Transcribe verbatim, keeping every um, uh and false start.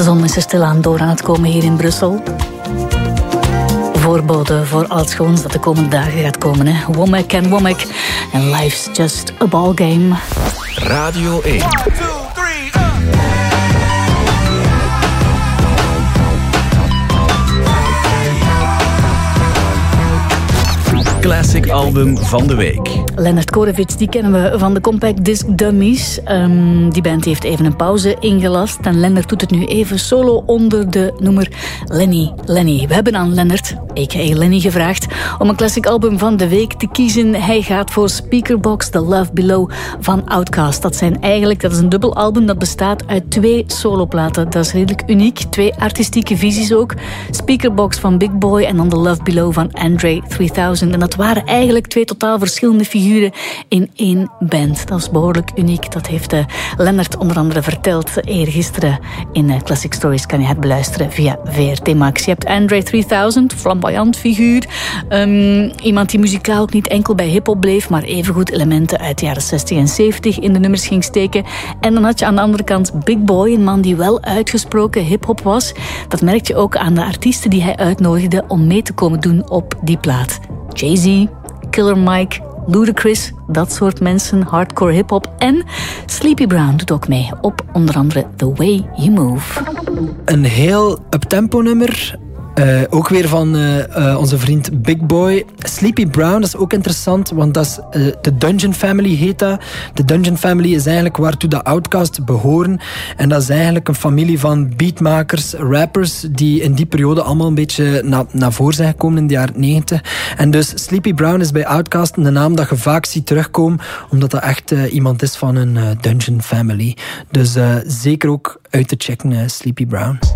De zon is er stilaan door aan het komen hier in Brussel. Voorbode voor al het schoons dat de komende dagen gaat komen. Hè. Womack en Womack. En life's just a ballgame. Radio één. Classic album van de week. Lennart Korevits, die kennen we van de Compact Disc Dummies. Um, die band heeft even een pauze ingelast. En Lennart doet het nu even solo onder de noemer Lenny Lenny. We hebben aan Lennart, a k a. Lenny, gevraagd om een classic album van de week te kiezen. Hij gaat voor Speakerboxx, The Love Below van Outkast. Dat zijn eigenlijk, dat is een dubbel album dat bestaat uit twee soloplaten. Dat is redelijk uniek. Twee artistieke visies ook. Speakerboxx van Big Boy en dan The Love Below van Andre drieduizend. En dat waren eigenlijk twee totaal verschillende figuren in één band. Dat is behoorlijk uniek. Dat heeft uh, Lennart onder andere verteld eergisteren in uh, Classic Stories. Kan je het beluisteren via V R T Max. Je hebt Andre drieduizend, flamboyant figuur. Um, iemand die muzikaal ook niet enkel bij hiphop bleef, maar evengoed elementen uit de jaren zestig en zeventig in de nummers ging steken. En dan had je aan de andere kant Big Boy, een man die wel uitgesproken hiphop was. Dat merk je ook aan de artiesten die hij uitnodigde om mee te komen doen op die plaat. Jay-Z, Killer Mike, Ludacris, dat soort mensen, hardcore hiphop. En Sleepy Brown doet ook mee op onder andere The Way You Move. Een heel uptempo nummer. Uh, ook weer van uh, uh, onze vriend Big Boy. Sleepy Brown, dat is ook interessant, want dat is uh, de Dungeon Family heet dat. De Dungeon Family is eigenlijk waartoe de Outkast behoren. En dat is eigenlijk een familie van beatmakers, rappers, die in die periode allemaal een beetje na, naar voren zijn gekomen in de jaren negentig. En dus Sleepy Brown is bij Outkast een naam dat je vaak ziet terugkomen, omdat dat echt uh, iemand is van een uh, Dungeon Family. Dus uh, zeker ook uit te checken, uh, Sleepy Brown.